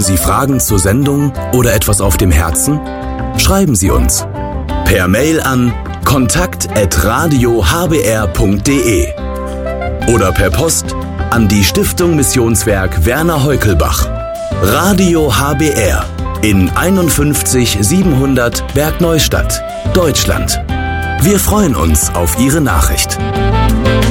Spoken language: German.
Sie Fragen zur Sendung oder etwas auf dem Herzen? Schreiben Sie uns per Mail an kontakt@radiohbr.de oder per Post an die Stiftung Missionswerk Werner Heukelbach. Radio HBR in 51 700 Bergneustadt, Deutschland. Wir freuen uns auf Ihre Nachricht.